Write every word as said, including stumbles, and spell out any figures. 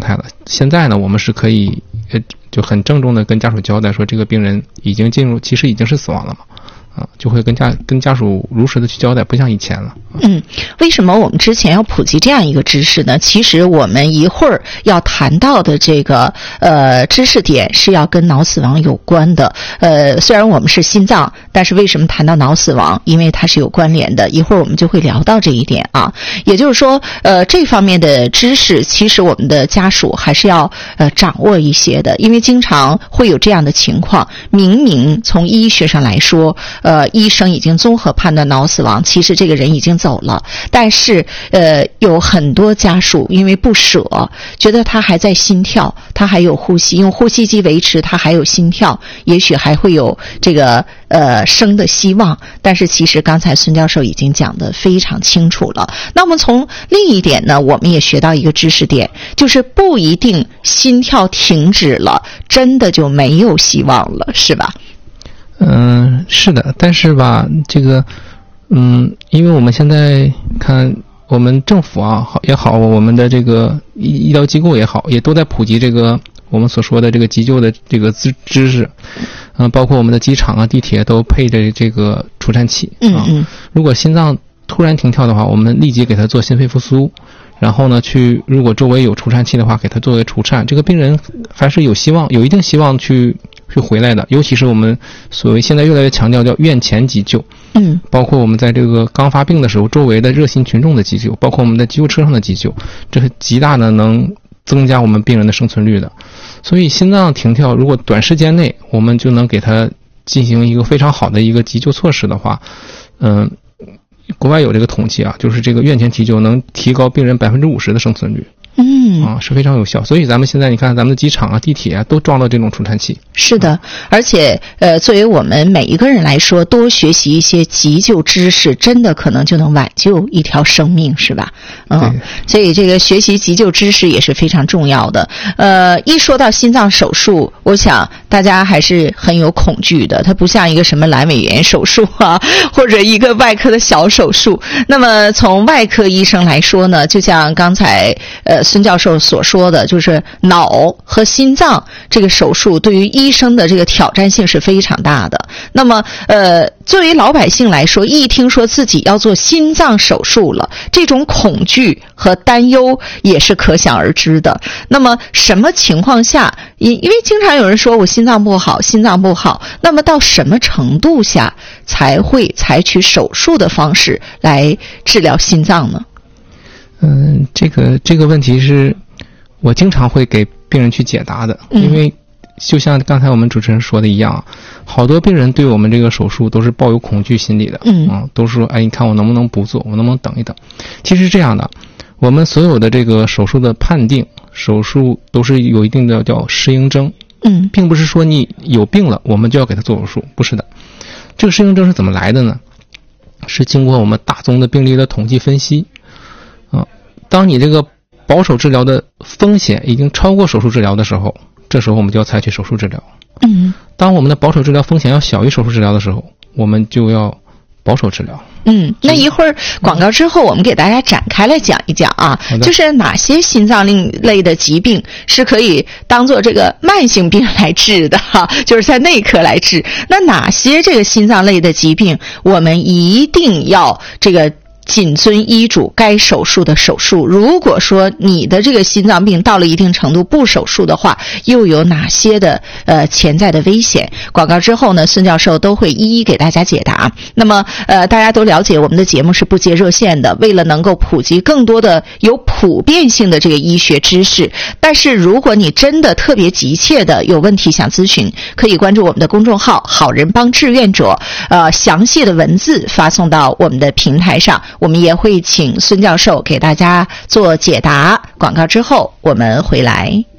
态了。现在呢，我们是可以呃就很郑重的跟家属交代说，这个病人已经进入，其实已经是死亡了嘛。啊，就会跟家跟家属如实的去交代，不像以前了。啊、 嗯，为什么我们之前要普及这样一个知识呢？其实我们一会儿要谈到的这个呃知识点是要跟脑死亡有关的。呃，虽然我们是心脏，但是为什么谈到脑死亡？因为它是有关联的。一会儿我们就会聊到这一点啊。也就是说，呃，这方面的知识，其实我们的家属还是要呃掌握一些的，因为经常会有这样的情况，明明从医学上来说。呃，医生已经综合判断脑死亡，其实这个人已经走了，但是呃，有很多家属因为不舍，觉得他还在心跳，他还有呼吸，用呼吸机维持，他还有心跳，也许还会有这个呃生的希望。但是其实刚才孙教授已经讲得非常清楚了。那么从另一点呢，我们也学到一个知识点，就是不一定心跳停止了，真的就没有希望了，是吧？ 嗯，是的，但是吧，这个，嗯，因为我们现在看，我们政府啊，好也好，我们的这个医医疗机构也好，也都在普及这个我们所说的这个急救的这个知知识，嗯、呃，包括我们的机场啊、地铁都配着这个除颤器啊。 嗯嗯。 如果心脏突然停跳的话，我们立即给他做心肺复苏，然后呢，去如果周围有除颤器的话，给他作为除颤，这个病人还是有希望，有一定希望去。去回来的，尤其是我们所谓现在越来越强调叫院前急救， 嗯， 包括我们在这个刚发病的时候，周围的热心群众的急救，包括我们在急救车上的急救，这是极大的能增加我们病人的生存率的。所以心脏停跳，如果短时间内我们就能给他进行一个非常好的一个急救措施的话，嗯、呃，国外有这个统计啊，就是这个院前急救能提高病人百分之五十的生存率。 嗯啊，是非常有效。所以咱们现在你看，咱们的机场啊、地铁啊，都装了这种除颤器。 是的，而且呃，作为我们每一个人来说，多学习一些急救知识，真的可能就能挽救一条生命，是吧？嗯，所以这个学习急救知识也是非常重要的。呃，一说到心脏手术，我想大家还是很有恐惧的，它不像一个什么阑尾炎手术啊，或者一个外科的小手术。那么从外科医生来说呢，就像刚才呃。孙教授所说的，就是脑和心脏这个手术对于医生的这个挑战性是非常大的。那么呃，作为老百姓来说，一听说自己要做心脏手术了，这种恐惧和担忧也是可想而知的。那么什么情况下，因因为经常有人说我心脏不好，心脏不好，那么到什么程度下才会采取手术的方式来治疗心脏呢？ 嗯，这个这个问题是我经常会给病人去解答的， 嗯、 因为就像刚才我们主持人说的一样，好多病人对我们这个手术都是抱有恐惧心理的， 嗯， 啊，都说哎，你看我能不能不做，我能不能等一等？其实是这样的，我们所有的这个手术的判定，手术都是有一定的叫适应症， 嗯， 并不是说你有病了我们就要给他做手术，不是的。这个适应症是怎么来的呢？是经过我们大宗的病例的统计分析。当你这个保守治疗的风险已经超过手术治疗的时候，这时候我们就要采取手术治疗。 嗯， 当我们的保守治疗风险要小于手术治疗的时候，我们就要保守治疗。 嗯，那一会儿广告之后，我们给大家展开来讲一讲啊，就是哪些心脏类的疾病是可以当做这个慢性病来治的哈、啊，就是在内科来治。那哪些这个心脏类的疾病，我们一定要这个谨遵医嘱，该手术的手术。如果说你的这个心脏病到了一定程度不手术的话，又有哪些的呃潜在的危险？广告之后呢，孙教授都会一一给大家解答。那么呃，大家都了解我们的节目是不接热线的，为了能够普及更多的有普遍性的这个医学知识，但是如果你真的特别急切的有问题想咨询，可以关注我们的公众号好人帮志愿者，呃，详细的文字发送到我们的平台上，我们也会请孙教授给大家做解答。广告之后我们回来。